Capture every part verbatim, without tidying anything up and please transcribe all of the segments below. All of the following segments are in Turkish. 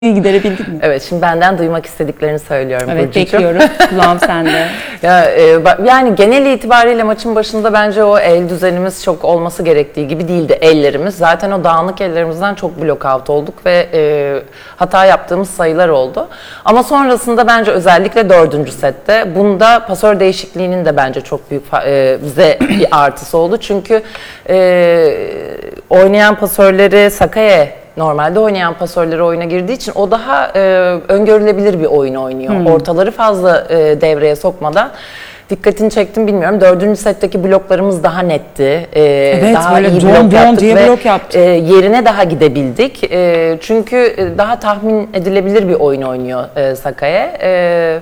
giderebildin mi? Evet, şimdi benden duymak istediklerini söylüyorum. Evet, Burcucuğum. bekliyorum. Kulağım sende. Ya, e, yani genel itibariyle maçın başında bence o el düzenimiz çok olması gerektiği gibi değildi ellerimiz. Zaten o dağınık ellerimizden çok block out olduk ve e, hata yaptığımız sayılar oldu. Ama sonrasında bence özellikle dördüncü sette bunda pasör değişikliğinin de bence çok büyük e, bize bir artısı oldu. Çünkü e, oynayan pasörleri Sakae normalde oynayan pasörleri oyuna girdiği için o daha e, öngörülebilir bir oyun oynuyor. Hmm. Ortaları fazla e, devreye sokmadan. Dikkatini çektim bilmiyorum. Dördüncü setteki bloklarımız daha netti. E, evet, daha böyle iyi don, blok don yaptık diye ve blok yaptık. E, yerine daha gidebildik. E, çünkü daha tahmin edilebilir bir oyun oynuyor e, Sakae. E,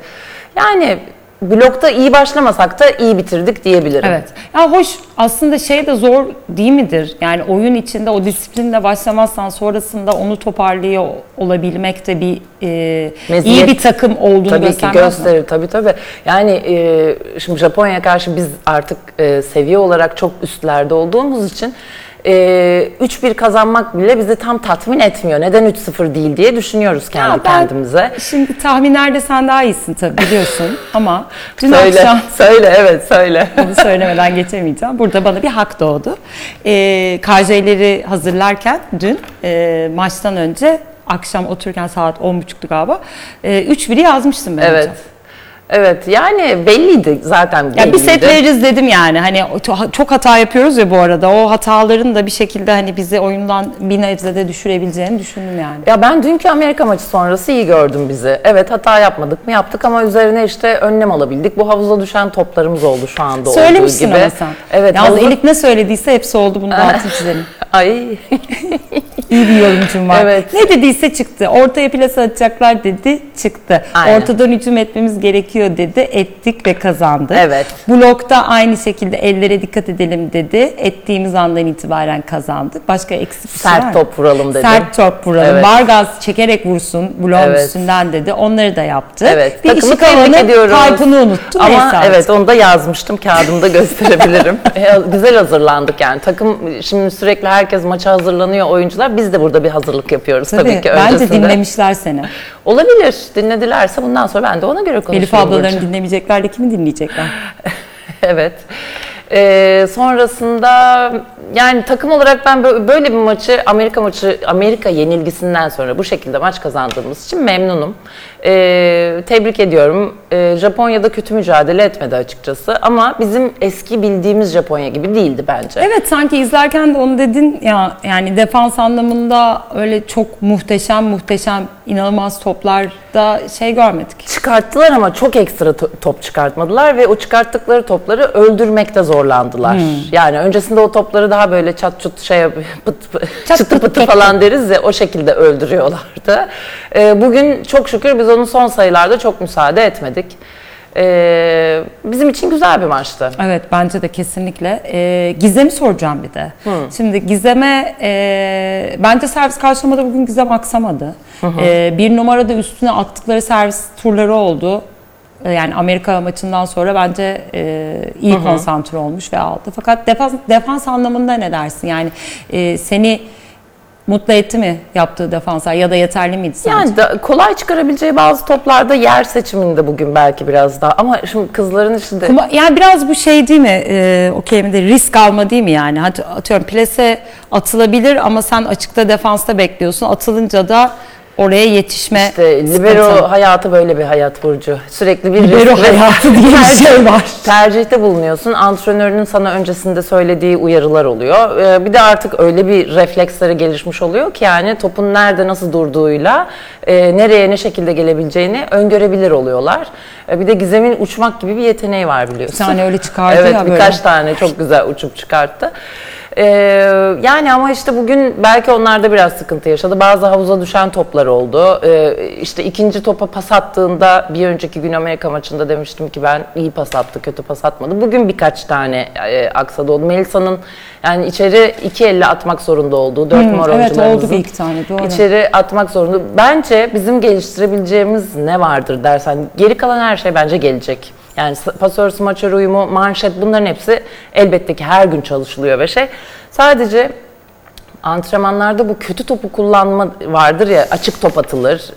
yani blokta iyi başlamasak da iyi bitirdik diyebilirim. Evet. Ya hoş, aslında şey de zor değil midir? Yani oyun içinde o disiplinle başlamazsan sonrasında onu toparlıyor olabilmek de bir e, iyi bir takım olduğunu tabii göstermez ki gösterir. mi? Tabii tabii. Yani e, şimdi Japonya'ya karşı biz artık e, seviye olarak çok üstlerde olduğumuz için Ee, üç bir kazanmak bile bizi tam tatmin etmiyor. Neden üç sıfır değil diye düşünüyoruz kendi ya ben, kendimize. Şimdi tahminlerde sen daha iyisin tabii, biliyorsun ama dün söyle, akşam... Söyle, evet söyle. Bunu söylemeden geçemeyeceğim. Burada bana bir hak doğdu. Ee, K J'leri hazırlarken dün e, maçtan önce akşam otururken saat on buçuktu galiba. E, üç biri yazmıştım ben evet. hocam. Evet, yani belliydi zaten. Belliydi. Ya bir set veririz dedim yani. Hani çok hata yapıyoruz ya bu arada. O hataların da bir şekilde hani bizi oyundan bir nebzede düşürebileceğini düşündüm yani. Ya ben dünkü Amerika maçı sonrası iyi gördüm bizi. Evet, hata yapmadık mı? Yaptık ama üzerine işte önlem alabildik. Bu havuza düşen toplarımız oldu şu anda olduğu gibi. Söylemişsin ama sen. Evet. Yalnız havuza... Elif ne söylediyse hepsi oldu. Bunu da altını çizelim. Ay. İyi bir yorumcum var. Evet. Ne dediyse çıktı. Ortaya plase atacaklar dedi, çıktı. Aynen. Ortadan hücum etmemiz gerekiyor dedi, ettik ve kazandık. Evet. Blokta aynı şekilde ellere dikkat edelim dedi. Ettiğimiz andan itibaren kazandık. Başka eksik bir şey var mı? Sert top vuralım dedi. Sert top vuralım. Evet. Bargaz çekerek vursun bloğun Evet. üstünden dedi. Onları da yaptı. Evet. Bir Takımı işi tebrik kalanı ediyoruz. Tayfun'u unuttum. Ama Neyse evet, onu da yazmıştım. Kağıdımda gösterebilirim. Güzel hazırlandık yani. Takım şimdi sürekli herkes maça hazırlanıyor, oyuncular. Biz de burada bir hazırlık yapıyoruz tabii, tabii ki öncesinde. Bence dinlemişler seni. Olabilir. Dinledilerse bundan sonra ben de ona göre konuşurum. Elif ablalarını dinlemeyecekler de kimi dinleyecekler? Evet. Ee, sonrasında yani takım olarak ben böyle bir maçı, Amerika maçı, Amerika yenilgisinden sonra bu şekilde maç kazandığımız için memnunum. Ee, tebrik ediyorum. Ee, Japonya'da kötü mücadele etmedi açıkçası ama bizim eski bildiğimiz Japonya gibi değildi bence. Evet, sanki izlerken de onu dedin ya, yani defans anlamında öyle çok muhteşem muhteşem inanılmaz toplarda şey görmedik. Çıkarttılar ama çok ekstra top çıkartmadılar ve o çıkarttıkları topları öldürmekte zorlandılar. Hmm. Yani öncesinde o topları daha böyle çat çut şey pıt, pıt, çat çıtı pıtı falan deriz ya, o şekilde öldürüyorlardı. Ee, bugün çok şükür biz onun son sayılarda çok müsaade etmedik. Ee, bizim için güzel bir maçtı. Evet, bence de kesinlikle. Ee, Gizem'i soracağım bir de. Hmm. Şimdi Gizem'e e, bence servis karşılamada bugün Gizem aksamadı. Ee, bir numarada üstüne attıkları servis turları oldu. Yani Amerika maçından sonra bence e, iyi hı hı. konsantre olmuş ve aldı. Fakat defans, defans anlamında ne dersin? Yani e, seni mutlu etti mi yaptığı defanslar ya da yeterli miydi sence? Yani da, kolay çıkarabileceği bazı toplarda yer seçiminde bugün belki biraz daha, ama şimdi kızların içinde... Kuma, yani biraz bu şey değil mi, e, o kelimede risk alma değil mi yani? Hadi atıyorum plase atılabilir ama sen açıkta defansta bekliyorsun, atılınca da oraya yetişme. İşte libero sıkıntı. Hayatı böyle bir hayat Burcu. Sürekli bir libero hayatı diye bir şey var. Tercihte bulunuyorsun. Antrenörünün sana öncesinde söylediği uyarılar oluyor. Ee, bir de artık öyle bir refleksleri gelişmiş oluyor ki yani topun nerede nasıl durduğuyla e, nereye ne şekilde gelebileceğini öngörebilir oluyorlar. E, bir de Gizem'in uçmak gibi bir yeteneği var biliyorsun. Bir tane öyle çıkardı evet, ya böyle. Evet, birkaç tane çok güzel uçup çıkarttı. Ee, yani ama işte bugün belki onlarda biraz sıkıntı yaşadı. Bazı havuza düşen toplar oldu. Ee, işte ikinci topa pas attığında bir önceki gün Amerika maçında demiştim ki ben iyi pas attı, kötü pas atmadı. Bugün birkaç tane e, aksadı oldu. Melisa'nın yani içeri iki elle atmak zorunda olduğu, dört hmm, numara evet, oyuncularımızın oldu bir iki tane, doğru. içeri atmak zorunda. Bence bizim geliştirebileceğimiz ne vardır dersen, geri kalan her şey bence gelecek. Yani pasör, smaçör uyumu, manşet, bunların hepsi elbette ki her gün çalışılıyor ve şey. Sadece Antrenmanlarda bu kötü topu kullanma vardır ya, açık top atılır,